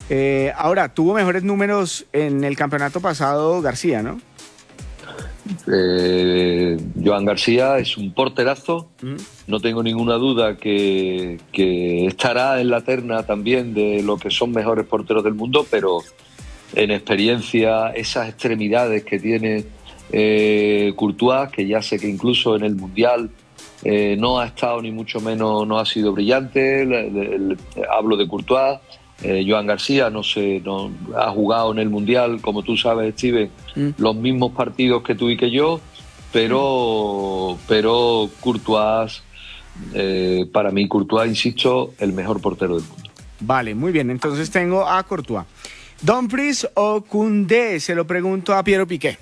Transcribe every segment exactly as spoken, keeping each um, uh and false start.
Eh, ahora, tuvo mejores números en el campeonato pasado García, ¿no? Eh, Joan García es un porterazo, Mm. no tengo ninguna duda que, que estará en la terna también de lo que son mejores porteros del mundo, pero en experiencia, esas extremidades que tiene eh, Courtois, que ya sé que incluso en el Mundial eh, no ha estado ni mucho menos, no ha sido brillante, le, le, le, hablo de Courtois. Eh, Joan García no sé, no, ha jugado en el Mundial, como tú sabes, Steven, mm. los mismos partidos que tú y que yo, pero, mm. pero Courtois, eh, para mí Courtois, insisto, el mejor portero del mundo. Vale, muy bien, entonces tengo a Courtois. ¿Dumfries o Koundé? Se lo pregunto a Piero Piqué.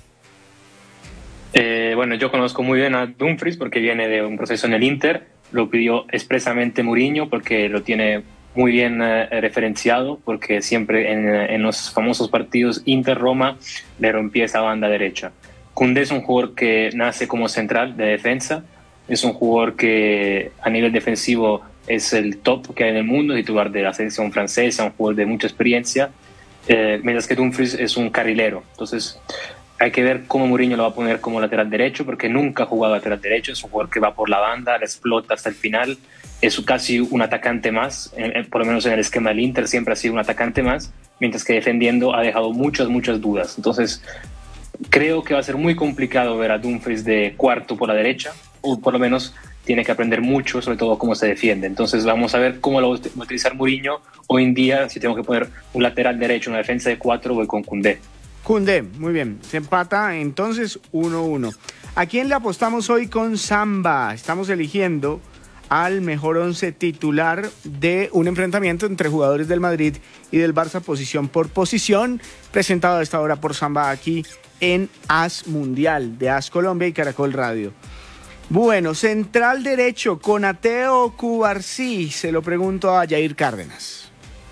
Eh, bueno, yo conozco muy bien a Dumfries porque viene de un proceso en el Inter, lo pidió expresamente Mourinho porque lo tiene muy bien eh, referenciado, porque siempre en, en los famosos partidos Inter-Roma le rompía esa banda derecha. Koundé es un jugador que nace como central de defensa, es un jugador que a nivel defensivo es el top que hay en el mundo, titular de la selección francesa, un jugador de mucha experiencia, eh, mientras que Dumfries es un carrilero. Entonces hay que ver cómo Mourinho lo va a poner como lateral derecho, porque nunca ha jugado lateral derecho, es un jugador que va por la banda, le explota hasta el final, es casi un atacante más, por lo menos en el esquema del Inter siempre ha sido un atacante más, mientras que defendiendo ha dejado muchas, muchas dudas. Entonces creo que va a ser muy complicado ver a Dumfries de cuarto por la derecha, o por lo menos tiene que aprender mucho, sobre todo cómo se defiende. Entonces vamos a ver cómo lo va a utilizar Mourinho hoy en día. Si tengo que poner un lateral derecho, una defensa de cuatro, voy con Koundé. Koundé, muy bien, se empata entonces uno uno. ¿A quién le apostamos hoy con Samba? Estamos eligiendo al mejor once titular de un enfrentamiento entre jugadores del Madrid y del Barça, posición por posición, presentado a esta hora por Samba aquí en As Mundial de As Colombia y Caracol Radio. Bueno, central derecho, Konaté o Cubarsí, se lo pregunto a Jair Cárdenas.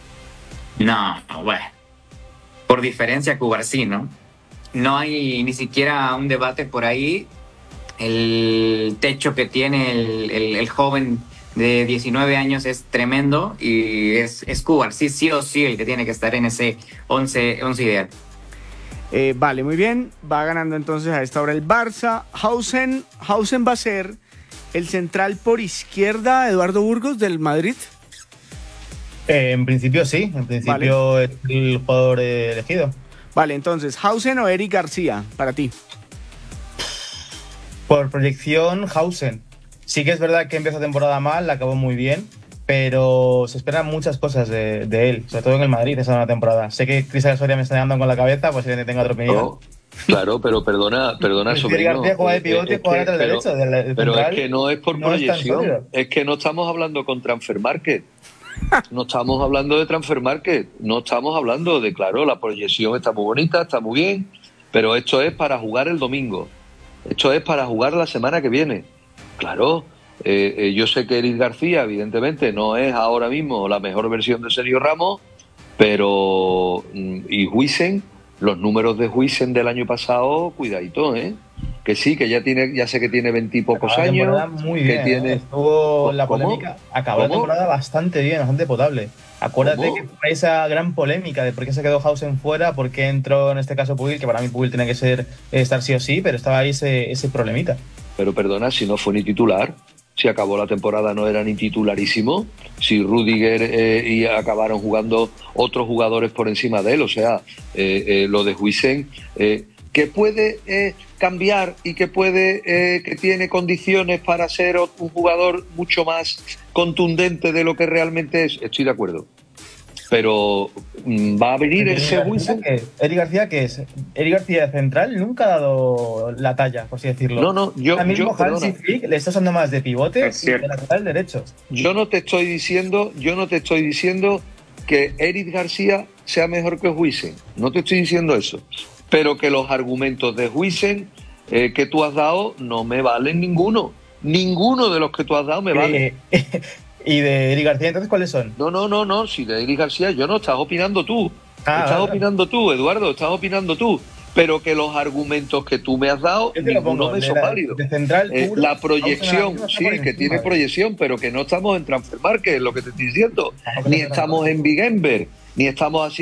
No, bueno, por diferencia Cubarsí, ¿no? No hay ni siquiera un debate por ahí. El techo que tiene el, el, el joven de diecinueve años es tremendo y es, es Cubarsí sí o sí el que tiene que estar en ese once, once ideal. Eh, vale, muy bien, va ganando entonces a esta hora el Barça. Hausen, Hausen va a ser el central por izquierda, Eduardo Burgos, del Madrid. Eh, en principio sí, en principio vale. Es el jugador eh, elegido. Vale, entonces, Hausen o Eric García, para ti. Por proyección, Hausen. Sí que es verdad que empezó temporada mal, la acabó muy bien, pero se esperan muchas cosas de, de él, sobre todo en el Madrid esa nueva temporada. Sé que Cristóbal Soria me está dando con la cabeza, pues si tenga otra opinión. No, claro, pero perdona, perdona, sobrino. García juega de pivote, juega lateral derecho. Del, del pero central, es que no es por no proyección, es, es que no estamos hablando con Transfer Market. No estamos hablando de Transfer Market, no estamos hablando de, claro, la proyección está muy bonita, está muy bien, pero esto es para jugar el domingo, esto es para jugar la semana que viene. Claro, eh, eh, yo sé que Eric García, evidentemente, no es ahora mismo la mejor versión de Sergio Ramos, pero, y Huijsen, los números de Huijsen del año pasado, cuidadito, ¿eh? Que sí, que ya tiene, ya sé que tiene veintipocos años. Muy bien, que tiene... ¿eh? Estuvo la polémica, acabó ¿Cómo? la temporada bastante bien, bastante potable. Acuérdate ¿Cómo? que fue esa gran polémica de por qué se quedó Hausen fuera, por qué entró en este caso Puyol, que para mí Puyol tenía que ser estar sí o sí, pero estaba ahí ese, ese problemita. Pero perdona, si no fue ni titular, si acabó la temporada no era ni titularísimo, si Rudiger eh, y acabaron jugando otros jugadores por encima de él, o sea, eh, eh, lo de Huijsen, eh, que puede eh, cambiar y que puede eh, que tiene condiciones para ser un jugador mucho más contundente de lo que realmente es, estoy de acuerdo. Pero va a venir ese Huijsen. Eric García, ¿qué es? Eric García central nunca ha dado la talla, por así decirlo. No, no, yo. Ahora mismo yo, Hansi Flick le está usando más de pivote y de lateral derecho. Yo no te estoy diciendo, yo no te estoy diciendo que Eric García sea mejor que Huijsen. No te estoy diciendo eso. Pero que los argumentos de Huijsen eh, que tú has dado no me valen ninguno. Ninguno de los que tú has dado me vale. Eh, ¿Y de Eric García entonces cuáles son? No, no, no, no. Si de Eric García yo no, estás opinando tú. Ah, estás vale. opinando tú, Eduardo, estás opinando tú. Pero que los argumentos que tú me has dado, ninguno me son válidos. De central, eh, puro, la proyección, la sí, que tiene proyección, pero que no estamos en Transfer Market, es lo que te estoy diciendo. Ah, ni estamos en Big Ember, ni estamos haciendo